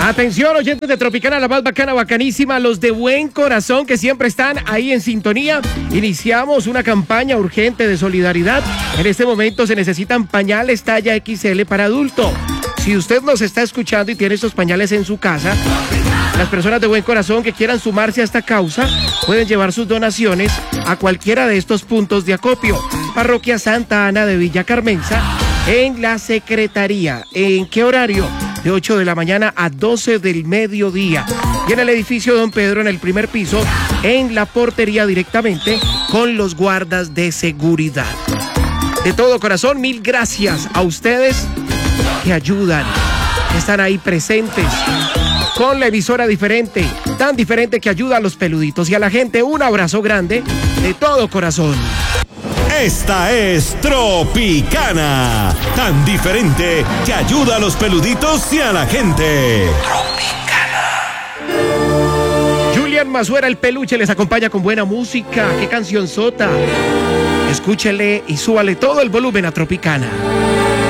Atención, oyentes de Tropicana, la más bacana, bacanísima, los de buen corazón que siempre están ahí en sintonía. Iniciamos una campaña urgente de solidaridad. En este momento se necesitan pañales talla XL para adulto. Si usted nos está escuchando y tiene estos pañales en su casa, las personas de buen corazón que quieran sumarse a esta causa pueden llevar sus donaciones a cualquiera de estos puntos de acopio. Parroquia Santa Ana de Villa Carmenza, en la Secretaría. ¿En qué horario? De 8 de la mañana a 12 del mediodía. Y en el edificio Don Pedro, en el primer piso, en la portería directamente con los guardas de seguridad. De todo corazón, mil gracias a ustedes que ayudan, que están ahí presentes con la emisora diferente, tan diferente que ayuda a los peluditos y a la gente. Un abrazo grande de todo corazón. Esta es Tropicana, tan diferente que ayuda a los peluditos y a la gente. Tropicana. Julián Mazuera, el peluche, les acompaña con buena música. ¡Qué canción sota! Escúchele y súbale todo el volumen a Tropicana.